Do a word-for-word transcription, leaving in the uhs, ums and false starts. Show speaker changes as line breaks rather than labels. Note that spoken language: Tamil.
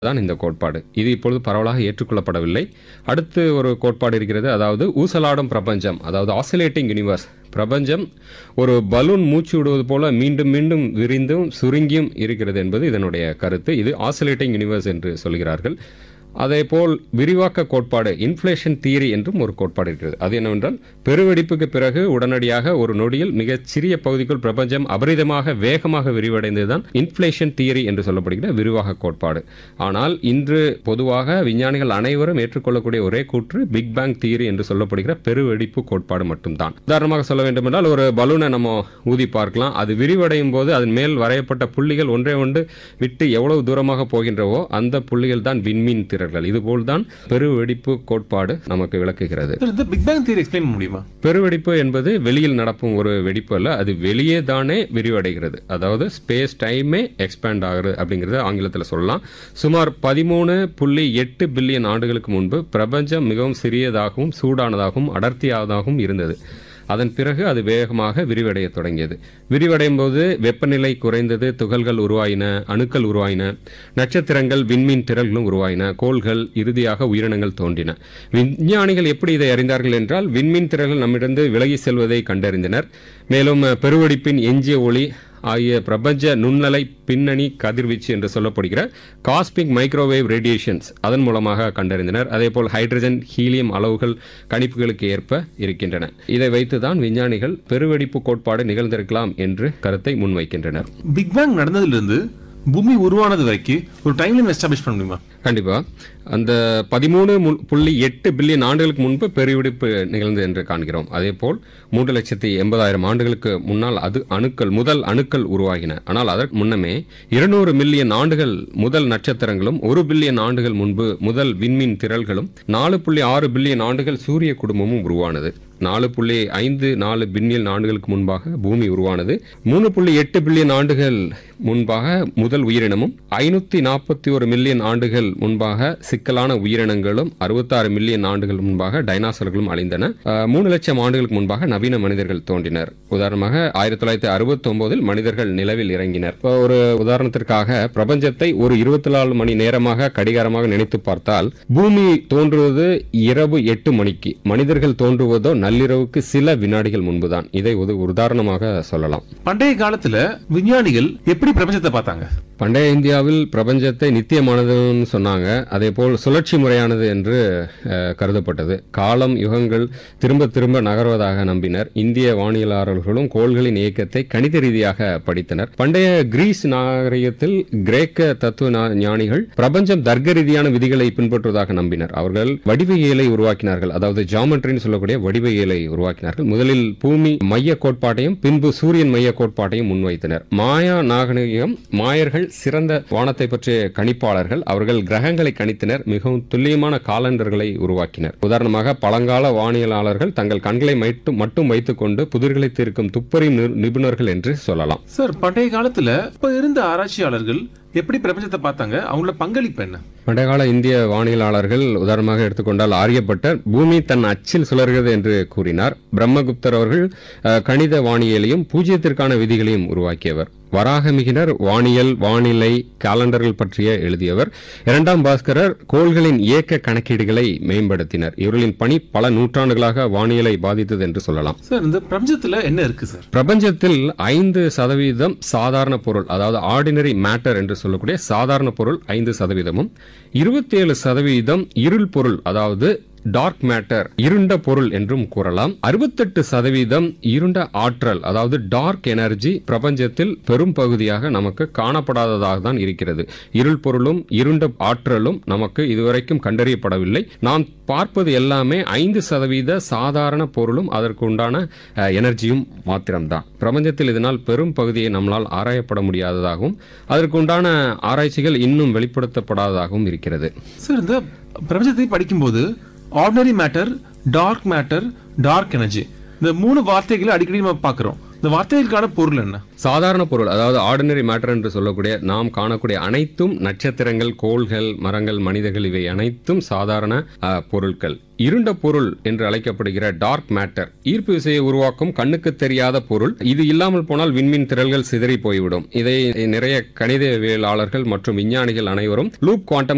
தான் இந்த கோட்பாடு. இது இப்பொழுது பரவலாக ஏற்றுக்கொள்ளப்படவில்லை. அடுத்து ஒரு கோட்பாடு இருக்கிறது, அதாவது ஊசலாடும் பிரபஞ்சம், அதாவது ஆசிலேட்டிங் யூனிவர்ஸ். பிரபஞ்சம் ஒரு பலூன் மூச்சு விடுவது போல மீண்டும் மீண்டும் விரிந்தும் சுருங்கியும் இருக்கிறது என்பது இதனுடைய கருத்து. இது ஆசிலேட்டிங் யூனிவர்ஸ் என்று சொல்கிறார்கள். அதேபோல் விரிவாக்க கோட்பாடு, இன்ஃப்ளேஷன் தியரி என்றும் ஒரு கோட்பாடு இருக்கிறது. அது என்னவென்றால், பெருவெடிப்புக்கு பிறகு உடனடியாக ஒரு நொடியில் மிகச் சிறிய பகுதிக்குள் பிரபஞ்சம் அபரிதமாக வேகமாக விரிவடைந்ததுதான் இன்ஃப்ளேஷன் தியரி என்று சொல்லப்படுகிற விரிவாக கோட்பாடு. ஆனால் இன்று பொதுவாக விஞ்ஞானிகள் அனைவரும் ஏற்றுக்கொள்ளக்கூடிய ஒரே கூற்று பிக் பேங் தியரி என்று சொல்லப்படுகிற பெருவெடிப்பு கோட்பாடு மட்டும்தான். உதாரணமாக சொல்ல வேண்டுமென்றால், ஒரு பலூனை நம்ம ஊதி பார்க்கலாம். அது விரிவடையும் போது அதன் மேல் வரையப்பட்ட புள்ளிகள் ஒன்றே ஒன்று விட்டு எவ்வளவு தூரமாக போகின்றவோ அந்த புள்ளிகள் தான் விண்மீன் திரள்கள். இதுபோல்தான் பெருவெடிப்பு கோட்பாடு நமக்கு விளக்குகிறது.
பிக் பேங் தியரி எக்ஸ்பிளைன் பண்ண முடியுமா?
பெருவெடிப்பு என்பது வெளியில் நடக்கும் ஒரு வெடிப்பு அல்ல, அது வெளியே தானே விரிவடைகிறது. அதாவது ஸ்பேஸ் டைமே எக்ஸ்பேண்ட் ஆகுது அப்படிங்கிறது ஆங்கிலத்தில் சொல்லலாம். சுமார் பதிமூணு புள்ளி எட்டு பில்லியன் ஆண்டுகளுக்கு முன்பு பிரபஞ்சம் மிகவும் சிறியதாகவும் சூடானதாகவும் அடர்த்தியானதாகவும் இருந்தது. அதன் பிறகு அது வேகமாக விரிவடைய தொடங்கியது. விரிவடையும் போது வெப்பநிலை குறைந்தது, துகள்கள் உருவாயின, அணுக்கள் உருவாயின, நட்சத்திரங்கள் விண்மீன் திரள்களும் உருவாயின, கோள்கள், இறுதியாக உயிரினங்கள் தோன்றின. விஞ்ஞானிகள் எப்படி இதை அறிந்தார்கள் என்றால், விண்மீன் திரள்கள் நம்மிடந்து விலகி செல்வதை கண்டறிந்தனர். மேலும் பெருவெடிப்பின் எஞ்சிய ஒளி ஆகிய பிரபஞ்ச நுண்ணலை பின்னணி கதிர்வீச்சு என்று சொல்லப்படுகிற காஸ்மிக் மைக்ரோவேவ் ரேடியேஷன்ஸ் அதன் மூலமாக கண்டறிந்தனர். அதேபோல் ஹைட்ரஜன், ஹீலியம் அளவுகள் கணிப்புகளுக்கு ஏற்ப இருக்கின்றன. இதை வைத்துதான் விஞ்ஞானிகள் பெருவெடிப்பு கோட்பாடு நிகழ்ந்திருக்கலாம் என்று கருத்தை முன்வைக்கின்றனர்.
பிக் பேங் நடந்ததிலிருந்து பூமி உருவானது வரைக்கும் ஒரு டைம்லைன் எஸ்டாப்ளிஷ் பண்ண முடியுமா?
கண்டிப்பா. அந்த பதிமூணு புள்ளி எட்டு பில்லியன் ஆண்டுகளுக்கு முன்பு பெருவெடிப்பு நிகழ்ந்தது என்று காண்கிறோம். அதே போல் மூன்று லட்சத்தி எண்பதாயிரம் ஆண்டுகளுக்கு முன்னால் அது அணுக்கள் முதல் அணுக்கள் உருவாகின. ஆனால் அதற்கு முன்னமே இருநூறு மில்லியன் ஆண்டுகள் முதல் நட்சத்திரங்களும், ஒரு பில்லியன் ஆண்டுகள் முன்பு முதல் விண்மீன் திரள்களும், நாலு புள்ளி ஆறு பில்லியன் ஆண்டுகள் சூரிய குடும்பமும் உருவானது. நாலு புள்ளி ஐந்து நாலு பில்லியன் ஆண்டுகளுக்கு முன்பாக பூமி உருவானது. மூணு புள்ளி எட்டு பில்லியன் ஆண்டுகள் முன்பாக முதல் உயிரினமும், ஐநூத்தி நாற்பத்தி ஒரு மில்லியன் ஆண்டுகள் முன்பாக சிக்கலான உயிரினங்களும், அறுபத்தாறு மில்லியன் ஆண்டுகள் முன்பாக டைனாசர்களும் அழிந்தன. மூணு லட்சம் ஆண்டுகளுக்கு முன்பாக நவீன மனிதர்கள் தோன்றினர். உதாரணமாக ஆயிரத்தி தொள்ளாயிரத்தி அறுபத்தி ஒன்பதில் மனிதர்கள் நிலவில் இறங்கினர். ஒரு உதாரணத்திற்காக பிரபஞ்சத்தை ஒரு இருபத்தி நாலு மணி நேரமாக கடிகாரமாக நினைத்து பார்த்தால், பூமி தோன்றுவது இரவு எட்டு மணிக்கு, மனிதர்கள் தோன்றுவதோ நள்ளிரவுக்கு சில வினாடிகள் முன்புதான். இதை ஒரு உதாரணமாக சொல்லலாம்.
பண்டைய காலத்துல விஞ்ஞானிகள் எப்படி பிரபஞ்சத்தை பார்த்தாங்க?
பண்டைய இந்தியாவில் பிரபஞ்சத்தை நித்தியமானதுன்னு சொன்னாங்க. அதே போல் சுழற்சி முறையானது என்று கருதப்பட்டது. காலம், யுகங்கள் திரும்ப திரும்ப நகர்வதாக நம்பினர். இந்திய வானியலாளர்களும் கோள்களின் இயக்கத்தை கணித ரீதியாக படித்தனர். பண்டைய கிரீஸ் நாகரிகத்தில் கிரேக்க தத்துவ ஞானிகள் பிரபஞ்சம் தர்க்க ரீதியான விதிகளை பின்பற்றுவதாக நம்பினர். அவர்கள் வடிவியலை உருவாக்கினார்கள், அதாவது ஜியாமெட்ரின்னு சொல்லக்கூடிய வடிவியலை உருவாக்கினார்கள். முதலில் பூமி மைய கோட்பாட்டையும் பின்பு சூரியன் மைய கோட்பாட்டையும் முன்வைத்தனர். மாயா நாகரிகம், மாயர்கள் சிறந்த வானத்தை பற்றிய கணிப்பாளர்கள். அவர்கள் கிரகங்களை கணித்தனர், மிகவும் துல்லியமான காலண்டர்களை உருவாக்கினர். உதாரணமாக பழங்கால வானியலாளர்கள் தங்கள் கண்களை மட்டும் வைத்துக் கொண்டு புதிர்களை தீர்க்கும் துப்பறியும் நிபுணர்கள் என்று சொல்லலாம்.
சார், பண்டைய காலத்துல இப்ப இருந்த ஆராய்ச்சியாளர்கள் எப்படி பிரபஞ்சத்தை பார்த்தாங்க? அவங்களோட பங்களிப்பு என்ன?
பண்டைய கால இந்திய வானியலாளர்கள் உதாரணமாக எடுத்துக்கொண்டால், ஆரியப்பட்டர் பூமி தன் அச்சில் சுழல்கிறது என்று கூறினார். பிரம்மகுப்தர் அவர்கள் கணித வானியலையும் பூஜ்ஜியத்திற்கான விதிகளையும் உருவாக்கியவர். வராகமிகினர் வானியல், வானிலை, காலண்டர்கள் பற்றிய எழுதியவர். இரண்டாம் பாஸ்கரர் கோள்களின் இயக்க கணக்கீடுகளை மேம்படுத்தினர். இவர்களின் பணி பல நூற்றாண்டுகளாக வானியலை பாதித்தது என்று சொல்லலாம்.
சார், இந்த பிரபஞ்சத்துல என்ன இருக்கு சார்?
பிரபஞ்சத்தில் ஐந்து சதவீதம் சாதாரண பொருள், அதாவது ஆர்டினரி மேட்டர் என்று சொல்லக்கூடிய சாதாரண பொருள் ஐந்து சதவீதமும், இருபத்தி ஏழு சதவீதம் இருள் பொருள், அதாவது டார்க் மேட்டர், இருண்ட பொருள் என்றும் கூறலாம். அறுபத்தெட்டு சதவீதம் இருண்ட ஆற்றல், அதாவது டார்க் எனர்ஜி பிரபஞ்சத்தில் பெரும் பகுதியாக நமக்கு காணப்படாததாக தான் இருக்கிறது. இருள் பொருளும் இருண்ட ஆற்றலும் நமக்கு இதுவரைக்கும் கண்டறியப்படவில்லை. நாம் பார்ப்பது எல்லாமே ஐந்து சதவீத சாதாரண பொருளும் அதற்கு உண்டான எனர்ஜியும் மாத்திரம்தான். பிரபஞ்சத்தில் இதனால் பெரும் பகுதியை நம்மளால் ஆராயப்பட முடியாததாகவும் அதற்கு உண்டான ஆராய்ச்சிகள் இன்னும் வெளிப்படுத்தப்படாததாகவும் இருக்கிறது.
சார், இந்த பிரபஞ்சத்தை படிக்கும்போது ordinary matter, dark matter, dark energy, இந்த மூணு வார்த்தைகளை அடிக்கடி நம்ம பார்க்கிறோம். இந்த வார்த்தைகளுக்கான பொருள் என்ன?
சாதாரண பொருள், அதாவது ஆர்டினரி மேட்டர் என்று சொல்லக்கூடிய நாம் காணக்கூடிய அனைத்தும் நட்சத்திரங்கள், கோள்கள், மரங்கள், மனிதர்கள், இவை அனைத்தும் சாதாரண பொருட்கள். இருண்ட பொருள் என்று அழைக்கப்படுகிற டார்க் மேட்டர் ஈர்ப்பு விசையை உருவாக்கும் கண்ணுக்கு தெரியாத பொருள். இது இல்லாமல் போனால் விண்மீன் திரள்கள் சிதறி போய்விடும். இதை நிறைய கணிதவியலாளர்கள் மற்றும் விஞ்ஞானிகள் அனைவரும் லூப் குவாண்டம்